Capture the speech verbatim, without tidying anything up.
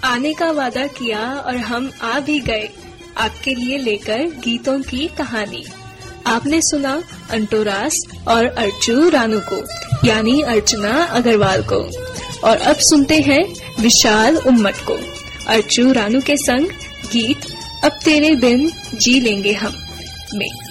आने का वादा किया और हम आ भी गए, आपके लिए लेकर गीतों की कहानी। आपने सुना अंटोरास और अर्चू रानू को, यानी अर्चना अग्रवाल को। और अब सुनते हैं विशाल उम्मत को अर्चू रानू के संग गीत अब तेरे बिन जी लेंगे हम में।